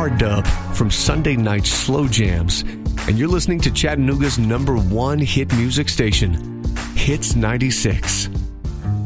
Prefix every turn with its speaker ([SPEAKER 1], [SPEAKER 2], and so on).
[SPEAKER 1] Dub from Sunday Night Slow Jams, and you're listening to Chattanooga's #1 hit music station, Hits 96.